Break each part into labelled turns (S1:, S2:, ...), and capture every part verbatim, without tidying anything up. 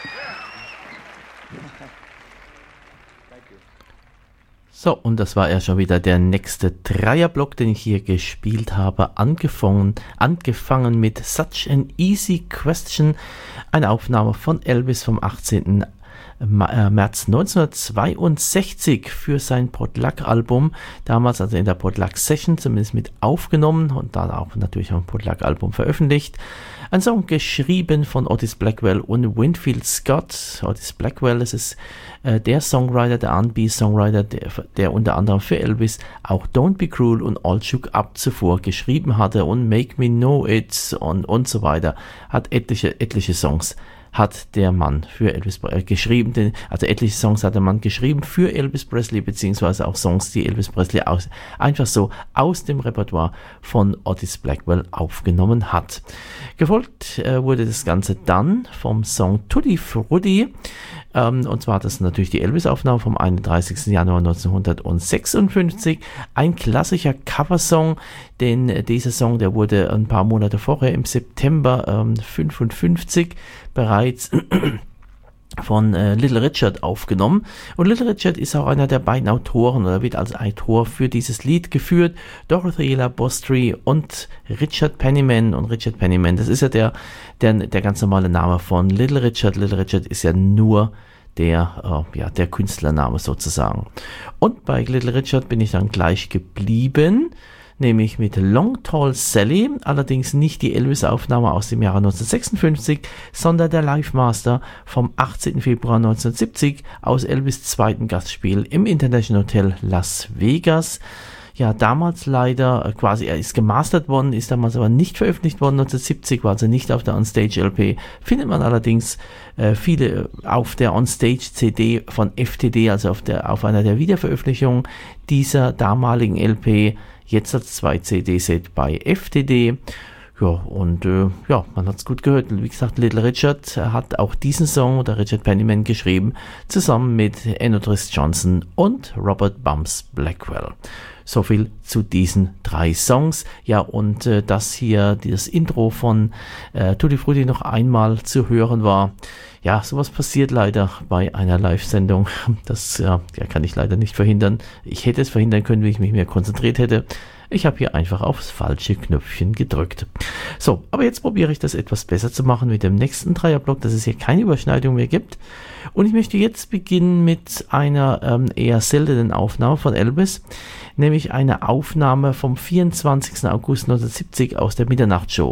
S1: So, und das war ja schon wieder der nächste Dreierblock, den ich hier gespielt habe. Angefangen, angefangen mit Such an Easy Question, eine Aufnahme von Elvis vom achtzehnten März neunzehnhundertzweiundsechzig für sein Potluck-Album, damals also in der Potluck-Session zumindest mit aufgenommen und dann auch natürlich ein Potluck-Album veröffentlicht. Ein Song geschrieben von Otis Blackwell und Winfield Scott. Otis Blackwell, das ist äh, der Songwriter, der R and B-Songwriter, der, der unter anderem für Elvis auch Don't Be Cruel und All Shook Up zuvor geschrieben hatte und Make Me Know It und, und so weiter. Hat etliche, etliche Songs hat der Mann für Elvis äh, geschrieben, denn, also etliche Songs hat der Mann geschrieben für Elvis Presley, beziehungsweise auch Songs, die Elvis Presley aus, einfach so aus dem Repertoire von Otis Blackwell aufgenommen hat. Gefolgt äh, wurde das Ganze dann vom Song Tutti Frutti, ähm, und zwar das natürlich die Elvis-Aufnahme vom einunddreißigsten Januar neunzehnhundertsechsundfünfzig, ein klassischer Coversong, denn äh, dieser Song, der wurde ein paar Monate vorher im September ähm, fünfundfünfzig bereits von äh, Little Richard aufgenommen. Und Little Richard ist auch einer der beiden Autoren oder wird als Autor für dieses Lied geführt. Dorothy Labostri und Richard Penniman. Und Richard Penniman, das ist ja der, der, der ganz normale Name von Little Richard. Little Richard ist ja nur der, äh, ja, der Künstlername sozusagen. Und bei Little Richard bin ich dann gleich geblieben, nämlich mit Long Tall Sally, allerdings nicht die Elvis-Aufnahme aus dem Jahre neunzehnhundertsechsundfünfzig, sondern der Live-Master vom achtzehnten Februar neunzehnhundertsiebzig aus Elvis' zweiten Gastspiel im International Hotel Las Vegas. Ja, damals leider quasi, er ist gemastert worden, ist damals aber nicht veröffentlicht worden, neunzehnhundertsiebzig, war also nicht auf der On-Stage-L P, findet man allerdings äh, viele auf der On-Stage-C D von F T D, also auf, der, auf einer der Wiederveröffentlichungen dieser damaligen L P, jetzt als zwei C D-Set bei F T D. Ja, und äh, ja, man hat es gut gehört. Wie gesagt, Little Richard hat auch diesen Song, oder Richard Penniman, geschrieben, zusammen mit Eno Triss Johnson und Robert Bumps Blackwell. So viel zu diesen drei Songs. Ja, und äh, dass hier das Intro von äh, Tutti Frutti noch einmal zu hören war. Ja, sowas passiert leider bei einer Live-Sendung. Das ja, ja, kann ich leider nicht verhindern. Ich hätte es verhindern können, wenn ich mich mehr konzentriert hätte. Ich habe hier einfach aufs falsche Knöpfchen gedrückt. So, aber jetzt probiere ich das etwas besser zu machen mit dem nächsten Dreierblock, dass es hier keine Überschneidung mehr gibt. Und ich möchte jetzt beginnen mit einer ähm, eher seltenen Aufnahme von Elvis, nämlich eine Aufnahme vom vierundzwanzigsten August neunzehnhundertsiebzig aus der Mitternachtshow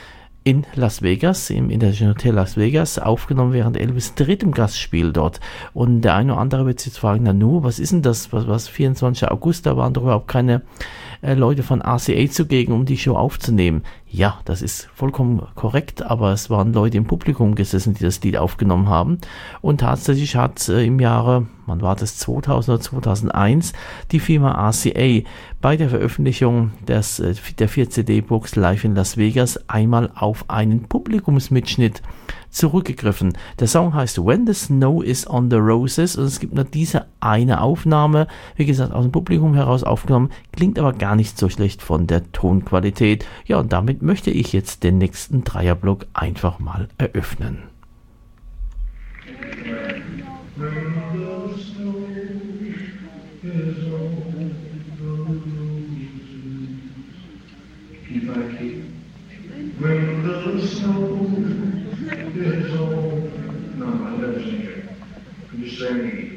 S1: in Las Vegas, im International Hotel Las Vegas, aufgenommen während Elvis drittem Gastspiel dort. Und der eine oder andere wird sich jetzt fragen, na nu, was ist denn das, was, was vierundzwanzigsten August, da waren doch überhaupt keine äh, Leute von R C A zugegen, um die Show aufzunehmen. Ja, das ist vollkommen korrekt, aber es waren Leute im Publikum gesessen, die das Lied aufgenommen haben. Und tatsächlich hat äh, im Jahre, wann war das, zweitausend oder zweitausendeins, die Firma R C A bei der Veröffentlichung des, äh, der vier C D-Box Live in Las Vegas einmal auf einen Publikumsmitschnitt zurückgegriffen. Der Song heißt When the Snow is on the Roses und es gibt nur diese eine Aufnahme, wie gesagt, aus dem Publikum heraus aufgenommen, klingt aber gar nicht so schlecht von der Tonqualität. Ja, und damit möchte ich jetzt den nächsten Dreierblock einfach mal eröffnen.
S2: When the snow is on, no, I never sing it. You sing